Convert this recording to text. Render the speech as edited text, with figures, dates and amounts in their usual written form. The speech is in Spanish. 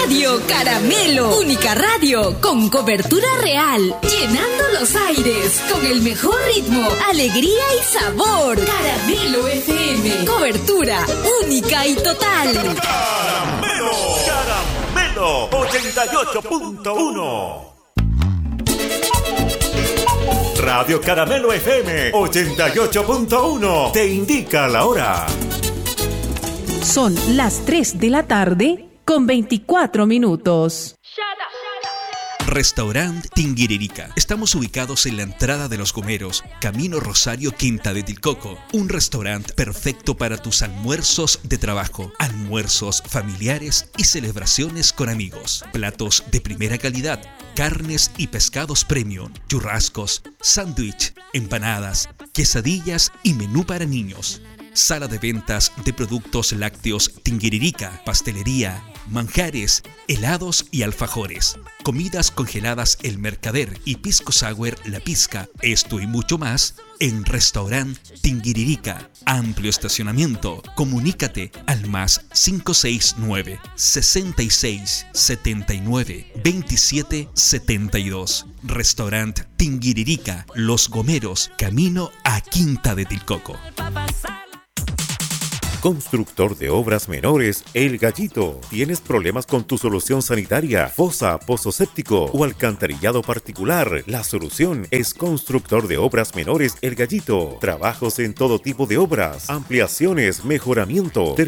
Radio Caramelo, única radio con cobertura real, llenando los aires con el mejor ritmo, alegría y sabor. Caramelo FM, cobertura única y total. Caramelo, Caramelo 88.1. Radio Caramelo FM 88.1 te indica la hora. Son las 3 de la tarde con 24 minutos. Restaurant Tinguiririca. Estamos ubicados en la entrada de Los Gomeros, Camino Rosario, Quinta de Tilcoco. Un restaurante perfecto para tus almuerzos de trabajo, almuerzos familiares y celebraciones con amigos. Platos de primera calidad, carnes y pescados premium, churrascos, sándwich, empanadas, quesadillas y menú para niños. Sala de ventas de productos lácteos Tinguiririca, pastelería, manjares, helados y alfajores, comidas congeladas El Mercader y Pisco Sour La Pizca. Esto y mucho más en Restaurant Tinguiririca. Amplio estacionamiento. Comunícate al más 569 66 79 27 72. Restaurant Tinguiririca, Los Gomeros, camino a Quinta de Tilcoco. Constructor de obras menores El Gallito. ¿Tienes problemas con tu solución sanitaria, fosa, pozo séptico o alcantarillado particular? La solución es Constructor de obras menores El Gallito. Trabajos en todo tipo de obras, ampliaciones, mejoramiento,